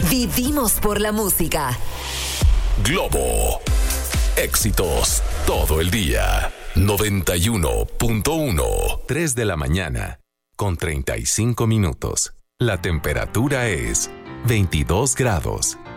Vivimos por la música. Globo. Éxitos todo el día. 91.1. 3 de la mañana con 35 minutos. La temperatura es 22 grados.